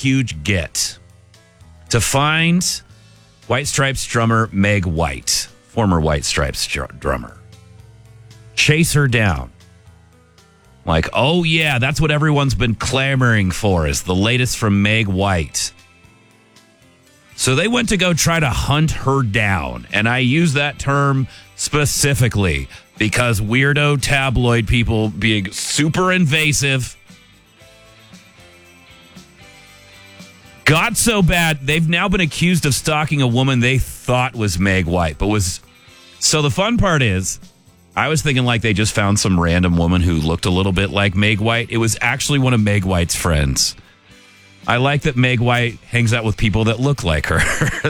huge get to find White Stripes drummer Meg White, former White Stripes drummer. Chase her down. Like, oh yeah, that's what everyone's been clamoring for, is the latest from Meg White. So they went to go try to hunt her down. And I use that term specifically because weirdo tabloid people being super invasive got so bad, they've now been accused of stalking a woman they thought was Meg White, but was... So the fun part is, I was thinking like they just found some random woman who looked a little bit like Meg White. It was actually one of Meg White's friends. I like that Meg White hangs out with people that look like her.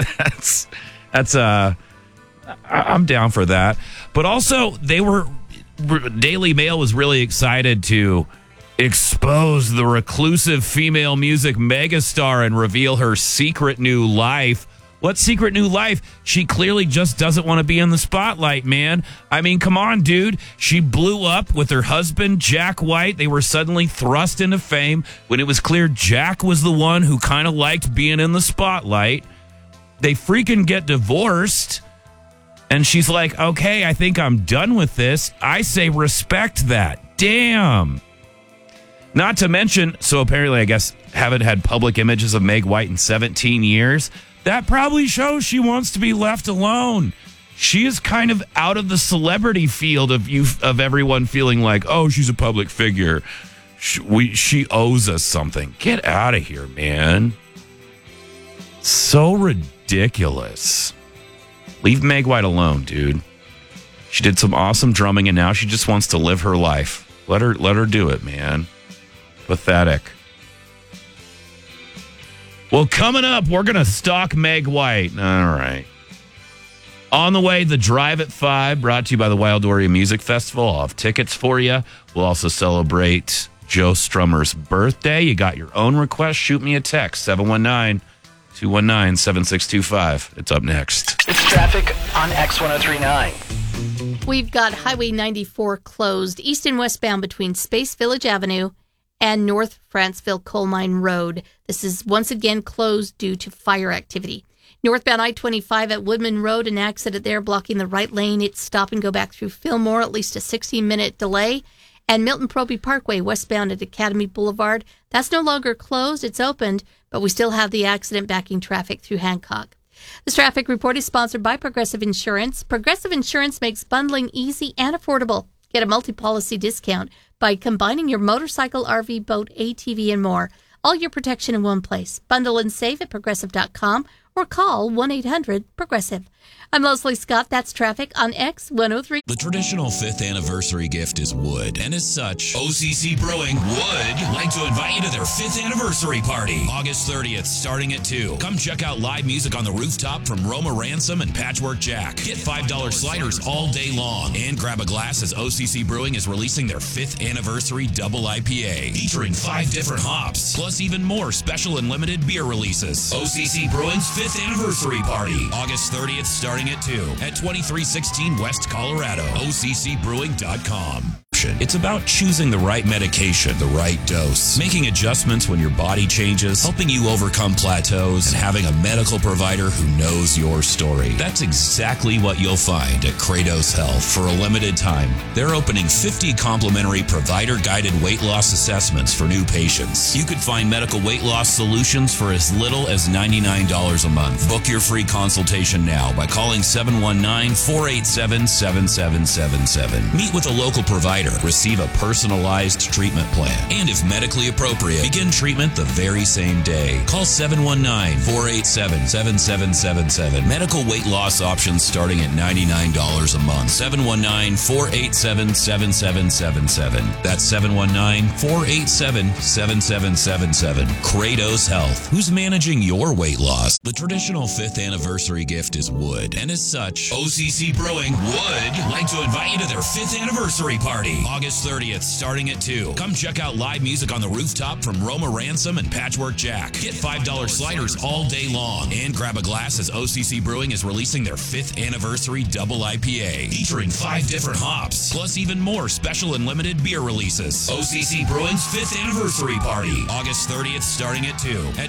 I'm down for that. But also, Daily Mail was really excited to expose the reclusive female music megastar and reveal her secret new life. What secret new life? She clearly just doesn't want to be in the spotlight, man. I mean, come on, dude. She blew up with her husband, Jack White. They were suddenly thrust into fame when it was clear Jack was the one who kind of liked being in the spotlight. They freaking get divorced. And she's like, okay, I think I'm done with this. I say respect that. Damn. Not to mention, so apparently, I guess, haven't had public images of Meg White in 17 years. That probably shows she wants to be left alone. She is kind of out of the celebrity field of everyone feeling like, oh, she's a public figure. She owes us something. Get out of here, man. So ridiculous. Leave Meg White alone, dude. She did some awesome drumming, and now she just wants to live her life. Let her do it, man. Pathetic. Well, coming up, we're going to stalk Meg White. All right. On the way, the Drive at 5, brought to you by the Wild Warrior Music Festival. I'll have tickets for you. We'll also celebrate Joe Strummer's birthday. You got your own request? Shoot me a text, 719-219-7625. It's up next. It's traffic on X1039. We've got Highway 94 closed east and westbound between Space Village Avenue and North Franceville Coal Mine Road. This is once again closed due to fire activity. Northbound I-25 at Woodman Road, an accident there blocking the right lane. It's stop and go back through Fillmore, at least a 16-minute delay. And Milton Proby Parkway, westbound at Academy Boulevard. That's no longer closed. It's opened, but we still have the accident backing traffic through Hancock. This traffic report is sponsored by Progressive Insurance. Progressive Insurance makes bundling easy and affordable. Get a multi-policy discount by combining your motorcycle, RV, boat, ATV, and more. All your protection in one place. Bundle and save at Progressive.com or call 1-800-PROGRESSIVE. I'm Leslie Scott. That's traffic on X103. The traditional 5th anniversary gift is wood, and as such, OCC Brewing would like to invite you to their 5th anniversary party, August 30th, starting at 2. Come check out live music on the rooftop from Roma Ransom and Patchwork Jack. Get $5 sliders all day long, and grab a glass as OCC Brewing is releasing their 5th anniversary double IPA, featuring 5 different hops, plus even more special and limited beer releases. OCC Brewing's 5th anniversary party, August 30th, starting at 2 at 2316 West Colorado. OCCbrewing.com. It's about choosing the right medication, the right dose, making adjustments when your body changes, helping you overcome plateaus, and having a medical provider who knows your story. That's exactly what you'll find at Kratos Health. For a limited time, they're opening 50 complimentary provider-guided weight loss assessments for new patients. You could find medical weight loss solutions for as little as $99 a month. Book your free consultation now by calling 719-487-7777. Meet with a local provider. Receive a personalized treatment plan. And if medically appropriate, begin treatment the very same day. Call 719-487-7777. Medical weight loss options starting at $99 a month. 719-487-7777. That's 719-487-7777. Kratos Health. Who's managing your weight loss? The traditional 5th anniversary gift is wood. And as such, OCC Brewing would like to invite you to their 5th anniversary party, August 30th, starting at 2. Come check out live music on the rooftop from Roma Ransom and Patchwork Jack. Get $5 sliders all day long, and grab a glass as OCC Brewing is releasing their 5th anniversary double IPA, featuring 5 different hops, plus even more special and limited beer releases. OCC Brewing's 5th anniversary party, August 30th, starting at 2 at